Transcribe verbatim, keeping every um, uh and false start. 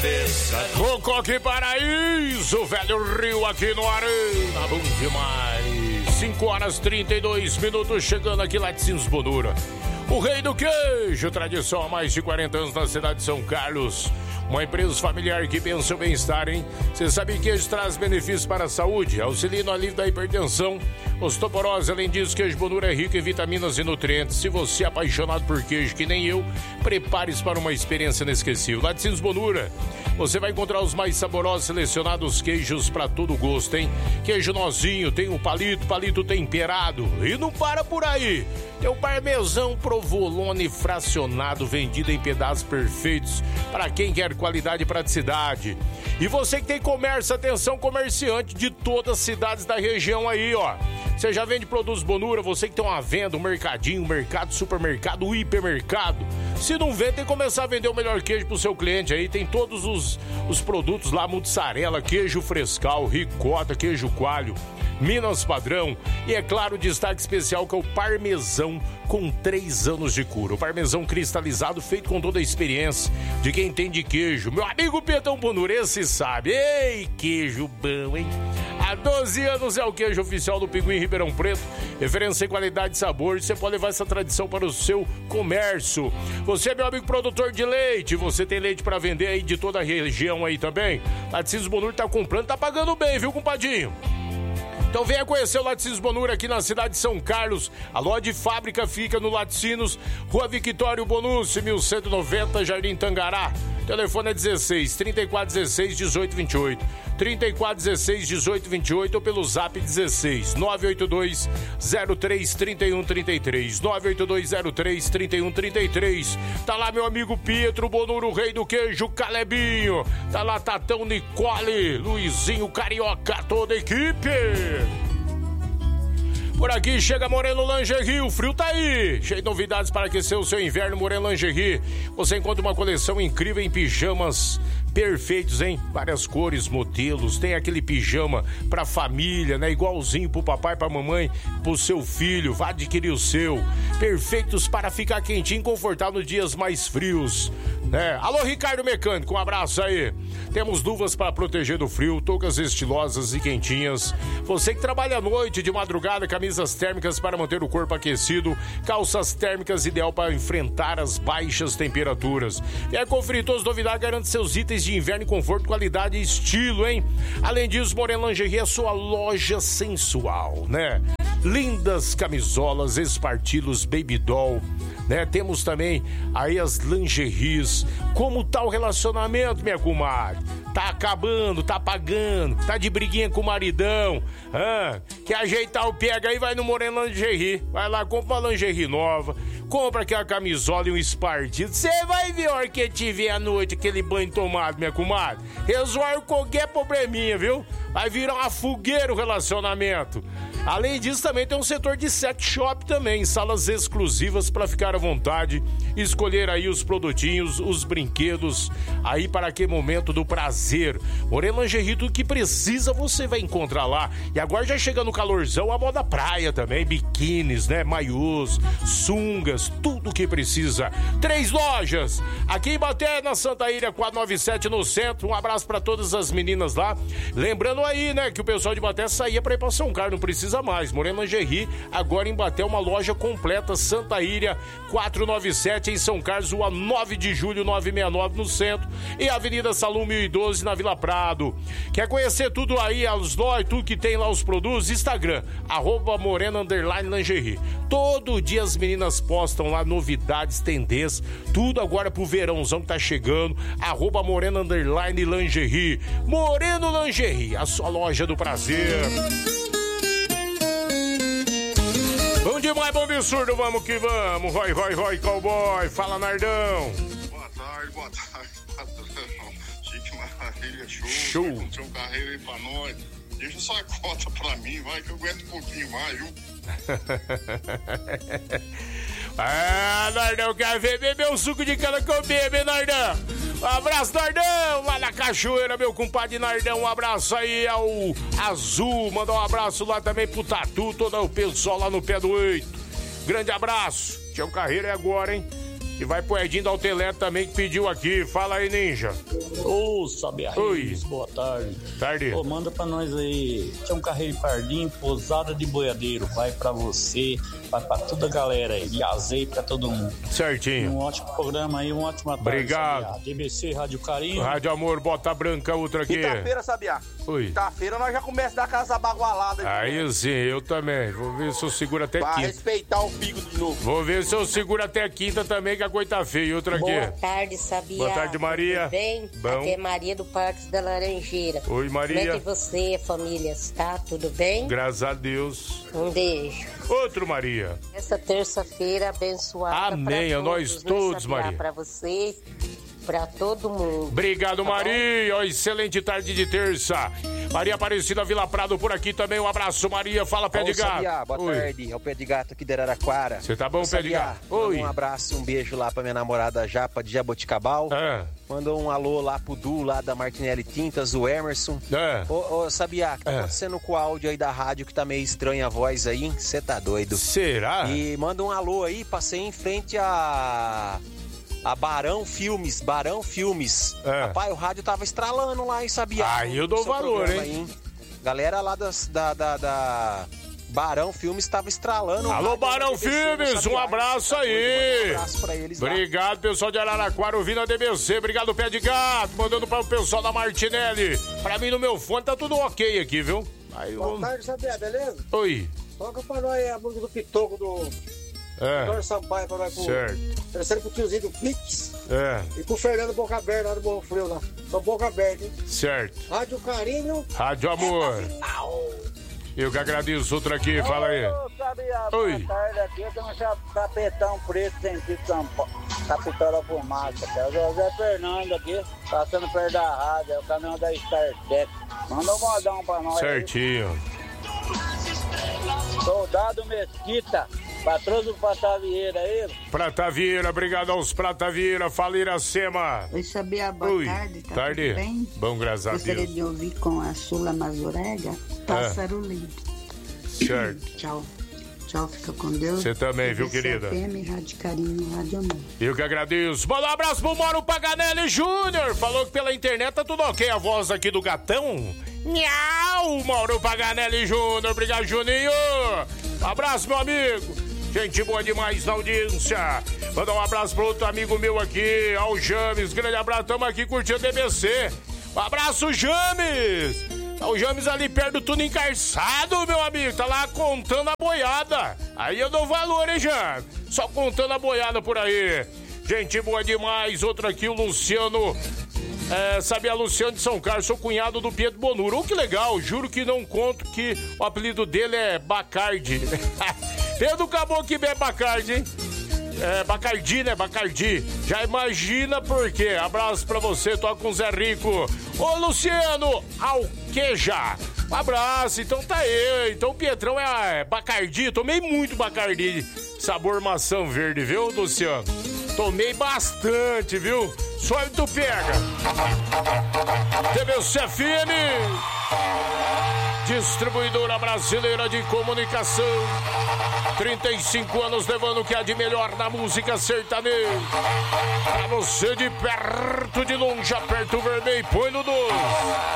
Cocó, que paraíso, velho Rio aqui no Arena, bom demais. cinco horas e trinta e dois minutos, chegando aqui Laticínios Bonura. O rei do queijo, tradição há mais de quarenta anos na cidade de São Carlos. Uma empresa familiar que pensa o bem-estar, hein? Você sabe que queijo traz benefícios para a saúde, auxilia no alívio da hipertensão, osteoporose. Além disso, queijo Bonura é rico em vitaminas e nutrientes. Se você é apaixonado por queijo, que nem eu, prepare-se para uma experiência inesquecível. Laticínios Bonura, você vai encontrar os mais saborosos selecionados queijos para todo gosto, hein? Queijo nozinho, tem o palito, palito temperado. E não para por aí. Tem o parmesão provolone fracionado, vendido em pedaços perfeitos para quem quer qualidade e praticidade. E você que tem comércio, atenção, comerciante de todas as cidades da região aí, ó. Você já vende produtos Bonura, você que tem uma venda, um mercadinho, um mercado, supermercado, um hipermercado. Se não vende, tem que começar a vender o melhor queijo pro seu cliente aí. Tem todos os, os produtos lá, mussarela, queijo frescal, ricota, queijo coalho, Minas padrão e, é claro, o destaque especial que é o parmesão com três anos de cura. O parmesão cristalizado feito com toda a experiência de quem entende queijo. Meu amigo Petão Bonura, esse sabe. Ei, queijo bom, hein? Há doze anos é o queijo oficial do Pinguim Ribeirão Preto. Referência em qualidade e sabor. Você pode levar essa tradição para o seu comércio. Você é meu amigo produtor de leite. Você tem leite para vender aí de toda a região aí também. Laticínios Bonura tá comprando, tá pagando bem, viu, compadinho? Então venha conhecer o Laticínios Bonura aqui na cidade de São Carlos. A loja de fábrica fica no Laticínios, Rua Victório Bonucci, mil cento e noventa, Jardim Tangará. O telefone é dezesseis, trinta e quatro, dezesseis, dezoito, vinte e oito. trinta e quatro, dezesseis, dezoito, vinte e oito ou pelo zap dezesseis, nove oito dois, zero três, três um três três. nove oito dois, zero três, três um três três. Tá lá meu amigo Pietro Bonura, o rei do queijo, Calebinho. Tá lá Tatão, Nicole, Luizinho, Carioca, toda a equipe. Por aqui chega Moreno Lingerie, o frio tá aí, cheio de novidades para aquecer o seu inverno. Moreno Lingerie, você encontra uma coleção incrível em pijamas perfeitos, hein? Várias cores, modelos, tem aquele pijama pra família, né? Igualzinho pro papai, pra mamãe, pro seu filho, vá adquirir o seu. Perfeitos para ficar quentinho e confortável nos dias mais frios, né? Alô, Ricardo Mecânico, um abraço aí. Temos luvas para proteger do frio, toucas estilosas e quentinhas. Você que trabalha à noite, de madrugada, camisas térmicas para manter o corpo aquecido, calças térmicas ideal para enfrentar as baixas temperaturas. Venha conferir todas as novidades, garante seus itens de inverno em conforto, qualidade e estilo, hein? Além disso, Moreno Lingerie é sua loja sensual, né? Lindas camisolas, espartilhos, baby doll, né? Temos também aí as lingeries. Como tá o relacionamento, minha comadre? Tá acabando, tá pagando, tá de briguinha com o maridão, ah, quer ajeitar o pega aí, vai no Moreno Lingerie. Vai lá, compra uma lingerie nova, compra aquela camisola e um espartilho. Você vai ver a hora que tiver à noite aquele banho tomado, minha comadre. Resolve qualquer probleminha, viu? Vai virar uma fogueira o relacionamento. Além disso, também tem um setor de sex shop também, salas exclusivas para ficar à vontade, escolher aí os produtinhos, os brinquedos, aí para aquele momento do prazer. Moreno Lingerie, tudo que precisa você vai encontrar lá. E agora já chega no calorzão, a moda praia também, biquínis, né, maiôs, sungas, tudo que precisa. Três lojas, aqui em Baté, na Santa Ilha quatrocentos e noventa e sete, no centro. Um abraço para todas as meninas lá. Lembrando aí, né, que o pessoal de Baté saía para ir para São Carlos, não precisa mais. Moreno Lingerie, agora em Baté, uma loja completa, Santa Ilha quatrocentos e noventa e sete, em São Carlos, rua nove de julho, novecentos e sessenta e nove, no centro, e Avenida Salum mil e doze, na Vila Prado. Quer conhecer tudo aí, as lojas, tudo que tem lá, os produtos? Instagram, arroba Moreno Underline Lingerie. Todo dia as meninas postam lá novidades, tendências, tudo agora pro verãozão que tá chegando, arroba Moreno Underline Lingerie. Moreno Lingerie, a sua loja do prazer. Bom demais, bom absurdo, vamos que vamos. Vai, vai, vai, cowboy. Fala, Nardão. Boa tarde, boa tarde, patrão. Chique Maravilha, show. Show. Vai acontecer um carreiro aí pra nós. Deixa só a cota pra mim, vai, que eu aguento um pouquinho mais, viu? Ah, Nardão, quer ver beber o suco de cana que eu bebo, hein, Nardão? Um abraço, Nardão, lá na Cachoeira, meu compadre Nardão. Um abraço aí ao Azul, mandar um abraço lá também pro Tatu, todo o pessoal lá no pé do oito. Grande abraço. Tião Carreiro é agora, hein? E vai pro Edinho da Altelete também, que pediu aqui. Fala aí, Ninja. Ô, Sabiá Reis, boa tarde. Tarde. Ô, manda pra nós aí. Tinha um carreiro pardinho, posada de boiadeiro. Vai pra você, vai pra toda a galera aí. E azeite pra todo mundo. Certinho. Um ótimo programa aí, uma ótima tarde. Obrigado. Sabiá. D B C, Rádio Carinho. Rádio Amor, Bota Branca, outra aqui. Quinta-feira, Sabiá. Oi. Quinta-feira nós já começamos a dar casa bagualada. Aí sim, eu também. Vou ver se eu seguro até Pra quinta. respeitar o figo de novo. Vou ver se eu seguro até quinta também, que a coisa tá feia. Outra aqui. Boa tarde, Sabiá. Boa tarde, Maria. Tudo bem? Bom. Aqui é Maria do Parques da Laranjeira. Oi, Maria. Como é que você, família, está? Tudo bem? Graças a Deus. Um beijo. Outro, Maria. Essa terça-feira abençoada. Amém, pra a nós todos, todos, né, Sabiá? Maria. Pra você, pra todo mundo. Obrigado, Tá Maria. Ó, excelente tarde de terça. Maria Aparecida Vila Prado por aqui também. Um abraço, Maria. Fala, Pé de Ô, Gato. Sabiá, boa Oi. tarde. É o Pé de Gato aqui de Araraquara. Você tá bom, Ô, Pé de Sabiá, Gato? manda Oi. Um abraço e um beijo lá pra minha namorada Japa de Jaboticabal. É. Mandou um alô lá pro Du, lá da Martinelli Tintas, o Emerson. É. Ô, ô Sabiá, o que tá É. acontecendo com o áudio aí da rádio que tá meio estranha a voz aí, hein? Você tá doido. Será? E manda um alô aí, passei em frente a... A Barão Filmes, Barão Filmes. É. Rapaz, o rádio tava estralando lá, hein, Sabiá? Aí eu no dou seu valor, programa hein? aí, Galera lá das, da, da, da Barão Filmes tava estralando. o Alô, rádio Barão da D B C, Filmes, não sabia? um abraço Tá doido, aí. manda Um abraço pra eles lá. Obrigado, pessoal de Araraquara, ouvindo a D B C. Obrigado, Pé de Gato. Mandando para o pessoal da Martinelli. Pra mim, no meu fone, tá tudo ok aqui, viu? Aí, Boa vamos... tarde, Sabiá, beleza? Oi. Toca pra nós aí a música do Pitoco do É, Vitor Sampaio pra nós. certo. Terceiro pro tiozinho do Pix É, e com o Fernando Boca Aberta lá do Morro Frio lá. Tô Boca Aberta, hein? certo. Rádio Carinho. Rádio Amor. Eu que agradeço. Outra aqui, fala aí. Ô, Sabiá, Oi. boa tarde aqui. Eu tenho um tapetão preto sentido São Paulo, capital da fumaça. É o José Fernando aqui, passando perto da rádio, é o caminhão da StarTech. Manda um modão pra nós. Certinho. Aí. Soldado Mesquita, patrono do Patavieira aí. Prata Vieira, obrigado aos Prata Vieira. Fala, Iracema. Oi, Sabiá, boa Oi. tarde. Tá Tarde. tudo bem? Bom, graças a Gostaria Deus. de ouvir com a Sula Mazorega, Pássaro Livre. Certo. Tchau. Tchau, fica com Deus. Você também, viu, D B C querida? F M, Rádio Carinho, Rádio Amor. Eu que agradeço. Manda um abraço pro Mauro Paganelli Júnior. Falou que pela internet tá tudo ok. A voz aqui do gatão. Miau, Mauro Paganelli Júnior. Obrigado, Juninho. Abraço, meu amigo. Gente boa demais na audiência. Manda um abraço pro outro amigo meu aqui, ao James. Grande abraço, tamo aqui curtindo a D B C. Um abraço, James. Tá o James ali perto do túnel encarçado, meu amigo. Tá lá contando a boiada. Aí eu dou valor, hein, James? Só contando a boiada por aí. Gente boa demais. Outro aqui, o Luciano. É, sabia, Luciano de São Carlos, sou cunhado do Pedro Bonuro. Oh, que legal, juro que não conto que o apelido dele é Bacardi. Pedro acabou que bebe Bacardi, hein? É, Bacardi, né? Bacardi. Já imagina por quê. Abraço pra você, toca com o Zé Rico. Ô, Luciano Alqueja. Um abraço, então tá aí. Então o Pietrão é, é Bacardi. Tomei muito Bacardi, sabor maçã verde, viu, Luciano? Tomei bastante, viu? Só tu pega. D B C F M, distribuidora brasileira de comunicação. trinta e cinco anos levando o que há de melhor na música sertaneja. Pra você de perto, de longe, aperta o vermelho e põe no dois.